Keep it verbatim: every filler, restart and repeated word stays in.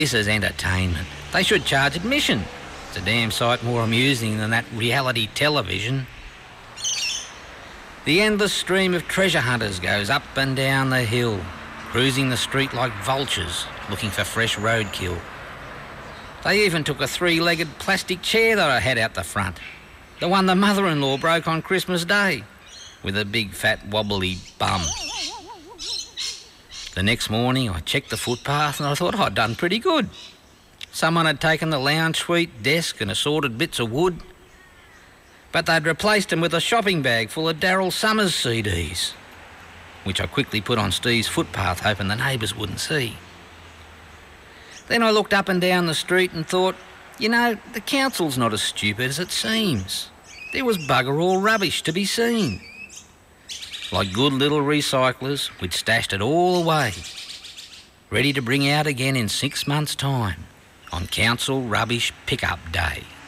This is entertainment. They should charge admission. It's a damn sight more amusing than that reality television. The endless stream of treasure hunters goes up and down the hill, cruising the street like vultures, looking for fresh roadkill. They even took a three-legged plastic chair that I had out the front, the one the mother-in-law broke on Christmas Day, with a big fat wobbly bum. The next morning I checked the footpath and I thought I'd done pretty good. Someone had taken the lounge suite, desk and assorted bits of wood, but they'd replaced them with a shopping bag full of Daryl Summers C Ds, which I quickly put on Steve's footpath hoping the neighbours wouldn't see. Then I looked up and down the street and thought, you know, the council's not as stupid as it seems. There was bugger all rubbish to be seen. Like good little recyclers, we'd stashed it all away, ready to bring out again in six months' time on Council Rubbish Pickup Day.